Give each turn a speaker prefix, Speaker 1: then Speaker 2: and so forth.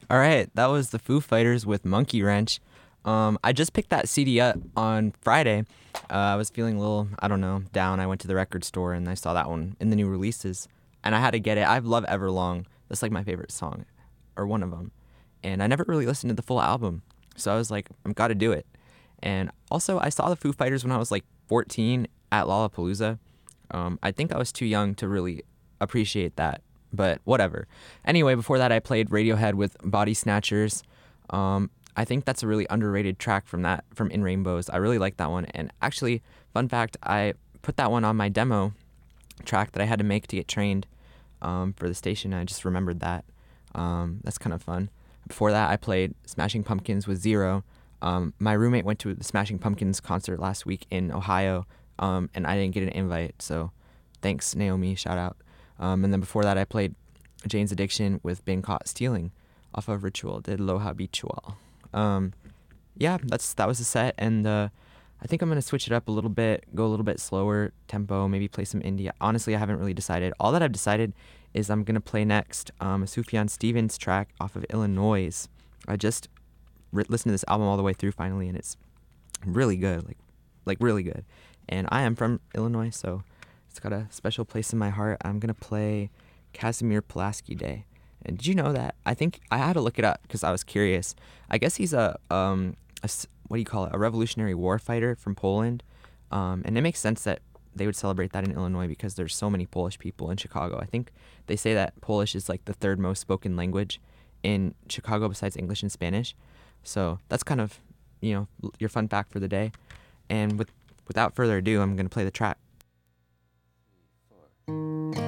Speaker 1: All right, that was the Foo Fighters with Monkey Wrench. I just picked that CD up on Friday. I was feeling a little, I don't know, down. I went to the record store and I saw that one in the new releases, and I had to get it. I love Everlong. That's like my favorite song, or one of them. And I never really listened to the full album, so I was like, I've got to do it. And also, I saw the Foo Fighters when I was like 14 at Lollapalooza. I think I was too young to really appreciate that, but whatever. Anyway, before that, I played Radiohead with Body Snatchers. I think that's a really underrated track from In Rainbows. I really like that one. And actually, fun fact, I put that one on my demo track that I had to make to get trained for the station. I just remembered that. That's kind of fun. Before that, I played Smashing Pumpkins with Zero. My roommate went to the Smashing Pumpkins concert last week in Ohio, and I didn't get an invite, so thanks, Naomi, shout out. And then before that, I played Jane's Addiction with Been Caught Stealing off of Ritual, did Lo Habitual. Yeah, that was the set, and I think I'm going to switch it up a little bit, go a little bit slower tempo, maybe play some indie. Honestly, I haven't really decided. All that I've decided is I'm going to play next a Sufjan Stevens track off of Illinois. I just listened to this album all the way through finally, and it's really good, like really good. And I am from Illinois, so it's got a special place in my heart. I'm going to play Casimir Pulaski Day. And did you know that? I think I had to look it up because I was curious. I guess he's what do you call it? A Revolutionary War fighter from Poland. And it makes sense that they would celebrate that in Illinois because there's so many Polish people in Chicago. I think they say that Polish is like the third most spoken language in Chicago besides English and Spanish. So that's kind of, your fun fact for the day. And without further ado, I'm going to play the track.